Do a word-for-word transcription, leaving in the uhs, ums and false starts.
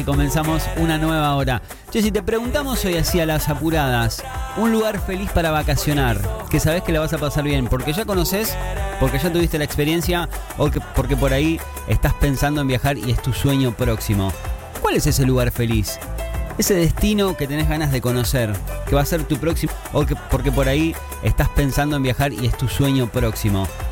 Comenzamos una nueva hora. Che, si te preguntamos hoy así a las apuradas, un lugar feliz para vacacionar, que sabés que la vas a pasar bien, porque ya conoces, porque ya tuviste la experiencia, o que, porque por ahí estás pensando en viajar y es tu sueño próximo. ¿Cuál es ese lugar feliz? Ese destino que tenés ganas de conocer, que va a ser tu próximo, o que, porque por ahí estás pensando en viajar y es tu sueño próximo.